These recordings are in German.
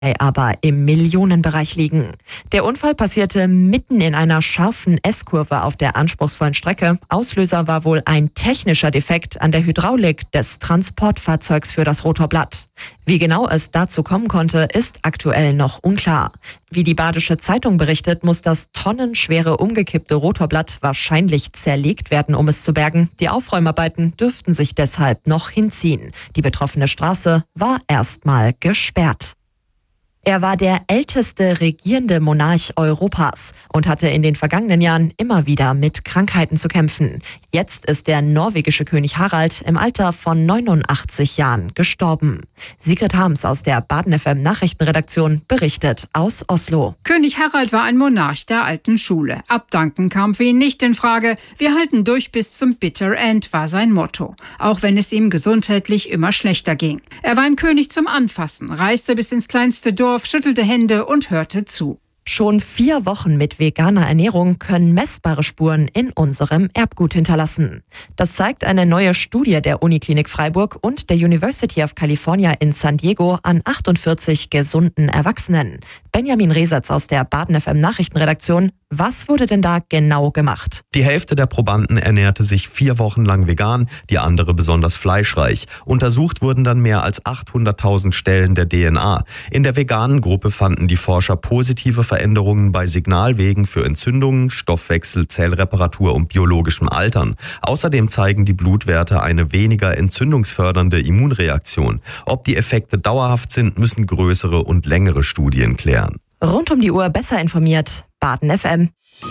aber im Millionenbereich liegen. Der Unfall passierte mitten in einer scharfen S-Kurve auf der anspruchsvollen Strecke. Auslöser war wohl ein technischer Defekt an der Hydraulik des Transportfahrzeugs für das Rotorblatt. Wie genau es dazu kommen konnte, ist aktuell noch unklar. Wie die Badische Zeitung berichtet, muss das tonnenschwere umgekippte Rotorblatt wahrscheinlich zerlegt werden, um es zu bergen. Die Aufräumarbeiten dürften sich deshalb noch hinziehen. Die betroffene Straße war erstmal gesperrt. Er war der älteste regierende Monarch Europas und hatte in den vergangenen Jahren immer wieder mit Krankheiten zu kämpfen. Jetzt ist der norwegische König Harald im Alter von 89 Jahren gestorben. Sigrid Harms aus der Baden FM Nachrichtenredaktion berichtet aus Oslo. König Harald war ein Monarch der alten Schule. Abdanken kam für ihn nicht in Frage. Wir halten durch bis zum Bitter End war sein Motto. Auch wenn es ihm gesundheitlich immer schlechter ging. Er war ein König zum Anfassen, reiste bis ins kleinste Dorf, schüttelte Hände und hörte zu. Schon 4 Wochen mit veganer Ernährung können messbare Spuren in unserem Erbgut hinterlassen. Das zeigt eine neue Studie der Uniklinik Freiburg und der University of California in San Diego an 48 gesunden Erwachsenen. Benjamin Resatz aus der Baden FM Nachrichtenredaktion. Was wurde denn da genau gemacht? Die Hälfte der Probanden ernährte sich 4 Wochen lang vegan, die andere besonders fleischreich. Untersucht wurden dann mehr als 800.000 Stellen der DNA. In der veganen Gruppe fanden die Forscher positive Veränderungen bei Signalwegen für Entzündungen, Stoffwechsel, Zellreparatur und biologischem Altern. Außerdem zeigen die Blutwerte eine weniger entzündungsfördernde Immunreaktion. Ob die Effekte dauerhaft sind, müssen größere und längere Studien klären. Rund um die Uhr besser informiert. Baden FM.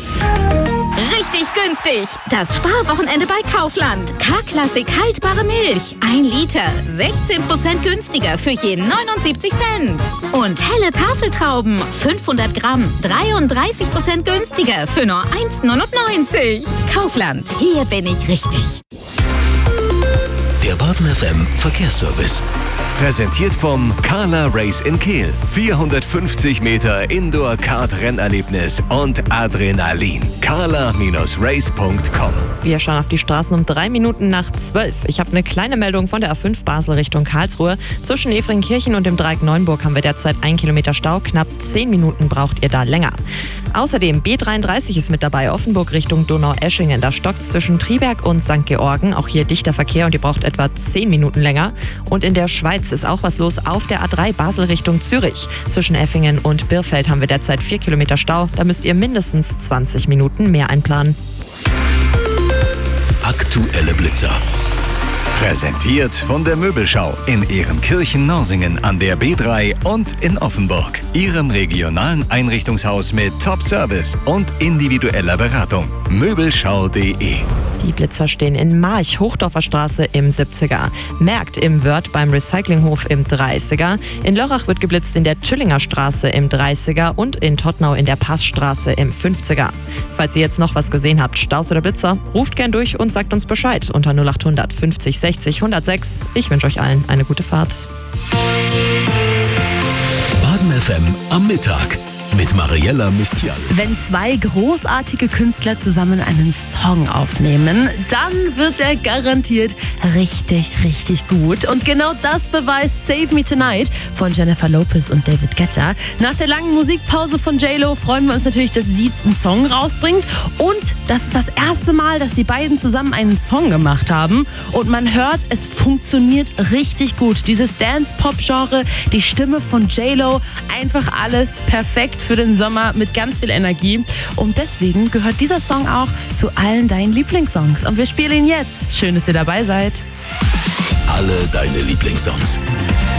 Richtig günstig. Das Sparwochenende bei Kaufland. K-Klassik haltbare Milch. 1 Liter. 16% günstiger für jeden 79 Cent. Und helle Tafeltrauben. 500 Gramm. 33% günstiger für nur 1,99. Kaufland. Hier bin ich richtig. Der Baden FM Verkehrsservice. Präsentiert vom Carla Race in Kehl. 450 Meter Indoor-Kart-Rennerlebnis und Adrenalin. carla-race.com. Wir schauen auf die Straßen um 3 Minuten nach 12. Ich habe eine kleine Meldung von der A5 Basel Richtung Karlsruhe. Zwischen Efringkirchen und dem Dreieck Neuenburg haben wir derzeit 1 Kilometer Stau. Knapp 10 Minuten braucht ihr da länger. Außerdem B33 ist mit dabei. Offenburg Richtung Donau-Eschingen. Da stockt zwischen Triberg und St. Georgen. Auch hier dichter Verkehr und ihr braucht etwa 10 Minuten länger. Und in der Schweiz ist auch was los auf der A3 Basel Richtung Zürich. Zwischen Effingen und Birrfeld haben wir derzeit 4 Kilometer Stau. Da müsst ihr mindestens 20 Minuten mehr einplanen. Aktuelle Blitzer. Präsentiert von der Möbelschau in Ehrenkirchen-Norsingen an der B3 und in Offenburg. Ihrem regionalen Einrichtungshaus mit Top-Service und individueller Beratung. Möbelschau.de. Die Blitzer stehen in March, Hochdorfer Straße im 70er. Merkt im Wörth beim Recyclinghof im 30er. In Lörrach wird geblitzt in der Tschillinger Straße im 30er und in Tottnau in der Passstraße im 50er. Falls ihr jetzt noch was gesehen habt, Staus oder Blitzer, ruft gern durch und sagt uns Bescheid unter 0800 50 60 106. Ich wünsche euch allen eine gute Fahrt. Baden FM am Mittag mit Mariella Mistial. Wenn 2 großartige Künstler zusammen einen Song aufnehmen, dann wird er garantiert richtig, richtig gut. Und genau das beweist Save Me Tonight von Jennifer Lopez und David Guetta. Nach der langen Musikpause von J-Lo freuen wir uns natürlich, dass sie einen Song rausbringt. Und das ist das erste Mal, dass die beiden zusammen einen Song gemacht haben. Und man hört, es funktioniert richtig gut. Dieses Dance-Pop-Genre, die Stimme von J-Lo, einfach alles perfekt für den Sommer mit ganz viel Energie. Und deswegen gehört dieser Song auch zu allen deinen Lieblingssongs. Und wir spielen ihn jetzt. Schön, dass ihr dabei seid. Alle deine Lieblingssongs.